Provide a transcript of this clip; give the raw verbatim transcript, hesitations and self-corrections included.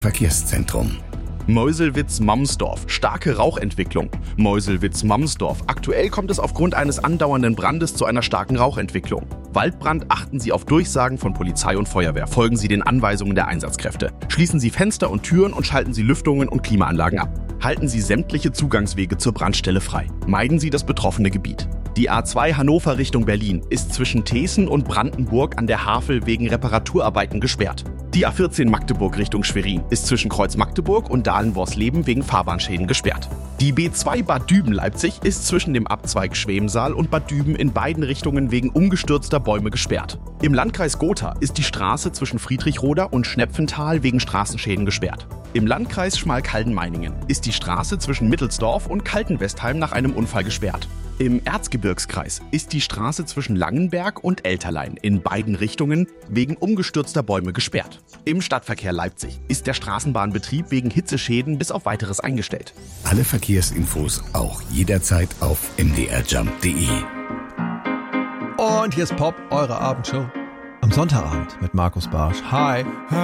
Verkehrszentrum. Meuselwitz-Mamsdorf. Starke Rauchentwicklung. Meuselwitz-Mamsdorf. Aktuell kommt es aufgrund eines andauernden Brandes zu einer starken Rauchentwicklung. Waldbrand, achten Sie auf Durchsagen von Polizei und Feuerwehr. Folgen Sie den Anweisungen der Einsatzkräfte. Schließen Sie Fenster und Türen und schalten Sie Lüftungen und Klimaanlagen ab. Halten Sie sämtliche Zugangswege zur Brandstelle frei. Meiden Sie das betroffene Gebiet. Die A zwei Hannover Richtung Berlin ist zwischen Thesen und Brandenburg an der Havel wegen Reparaturarbeiten gesperrt. Die A vierzehn Magdeburg Richtung Schwerin ist zwischen Kreuz Magdeburg und Dahlen-Worsleben wegen Fahrbahnschäden gesperrt. Die B zwei Bad Düben-Leipzig ist zwischen dem Abzweig Schwemsaal und Bad Düben in beiden Richtungen wegen umgestürzter Bäume gesperrt. Im Landkreis Gotha ist die Straße zwischen Friedrichroda und Schnepfenthal wegen Straßenschäden gesperrt. Im Landkreis Schmalkalden-Meiningen ist die Straße zwischen Mittelsdorf und Kaltenwestheim nach einem Unfall gesperrt. Im Erzgebirgskreis ist die Straße zwischen Langenberg und Elterlein in beiden Richtungen wegen umgestürzter Bäume gesperrt. Im Stadtverkehr Leipzig ist der Straßenbahnbetrieb wegen Hitzeschäden bis auf Weiteres eingestellt. Alle Verkehrsinfos auch jederzeit auf m d r jump punkt d e. Und hier ist Pop, eure Abendshow. Am Sonntagabend mit Markus Barsch. Hi.